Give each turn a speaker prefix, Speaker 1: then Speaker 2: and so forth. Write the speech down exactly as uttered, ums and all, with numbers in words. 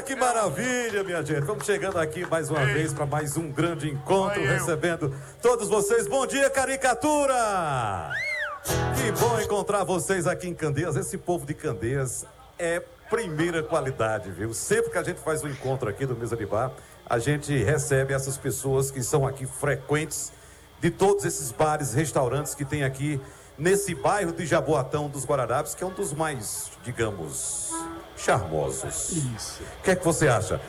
Speaker 1: Ah, que maravilha, minha gente. Vamos chegando aqui mais uma Ei. vez para mais um grande encontro, Oi, recebendo todos vocês. Bom dia, Caricatura! Que bom encontrar vocês aqui em Candeias. Esse povo de Candeias é primeira qualidade, viu? Sempre que a gente faz um encontro aqui do Mesa de Bar, a gente recebe essas pessoas que são aqui frequentes de todos esses bares, restaurantes que tem aqui nesse bairro de Jaboatão dos Guararapes, que é um dos mais, digamos, charmosos.
Speaker 2: Isso.
Speaker 1: O que é que você acha?